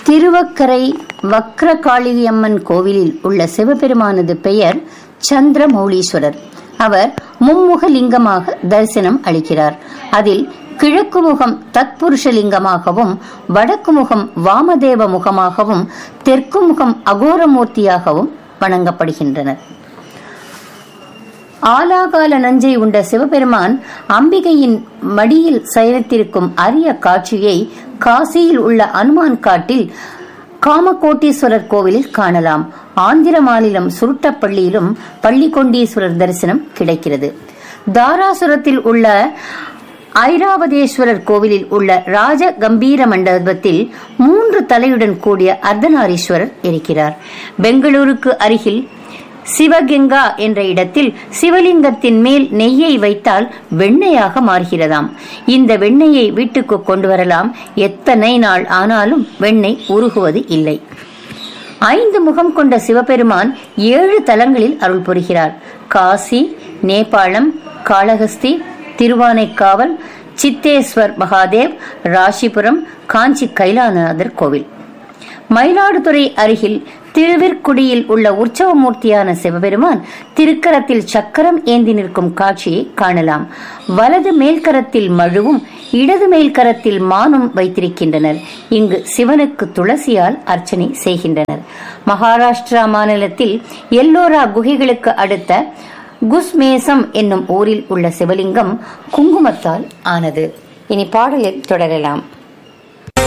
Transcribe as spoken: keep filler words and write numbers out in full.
திருவக்கரை வக்ரகாளியம்மன் கோவிலில் உள்ள சிவபெருமானது பெயர் சந்திரமௌலீஸ்வரர். அவர் மும்முக லிங்கமாக தரிசனம் அளிக்கிறார். அதில் கிழக்கு முகம் தத்புருஷ லிங்கமாகவும், வடக்கு முகம் வாமதேவ முகமாகவும், தெற்கு முகம் அகோரமூர்த்தியாகவும் வணங்கப்படுகின்றனர். ஆலாகால நஞ்சை உண்ட சிவபெருமான் அம்பிகையின் மடியில் சயனித்திருக்கும் அரிய காட்சியை காசியில் உள்ள அனுமான் காட்டில் காமகோட்டீஸ்வரர் கோவிலில் காணலாம். ஆந்திர மாநிலம் சுருட்டப்பள்ளியிலும் பள்ளிகொண்டீஸ்வரர் தரிசனம் கிடைக்கிறது. தாராசுரத்தில் உள்ள ஐராவதேஸ்வரர் கோவிலில் உள்ள ராஜ கம்பீர மண்டபத்தில் மூன்று தலையுடன் கூடிய அர்த்தநாரீஸ்வரர் இருக்கிறார். பெங்களூருக்கு அருகில் சிவகங்கா என்ற இடத்தில் சிவலிங்கத்தின் மேல் நெய்யை வைத்தால் வெண்ணெயாக மாறுகிறதாம். இந்த வெண்ணெயை வீட்டுக்கு கொண்டு வரலாம். எத்தனை நாள் ஆனாலும் வெண்ணெய் உருகுவது இல்லை. ஐந்து முகம் கொண்ட சிவபெருமான் ஏழு தலங்களில் அருள் புரிகிறார். காசி, நேபாளம், காளஹஸ்தி, திருவானைக்காவல், சித்தேஸ்வர் மகாதேவ், ராசிபுரம், காஞ்சி கைலாநாதர் கோவில். மயிலாடுதுறை அருகில் திருவிற்குடியில் உள்ள உற்சவமூர்த்தியான சிவபெருமான் திருக்கரத்தில் சக்கரம் ஏந்தி நிற்கும் காட்சியை காணலாம். வலது மேல்கரத்தில் மழுவும், இடது மேல்கரத்தில் மானும் வைத்திருக்கின்றனர். இங்கு சிவனுக்கு துளசியால் அர்ச்சனை செய்கின்றனர். மகாராஷ்டிரா மாநிலத்தில் எல்லோரா குகைகளுக்கு அடுத்த குஸ்மேசம் என்னும் ஊரில் உள்ள சிவலிங்கம் குங்குமத்தால் ஆனது. இனி பாடலில் தொடரலாம்.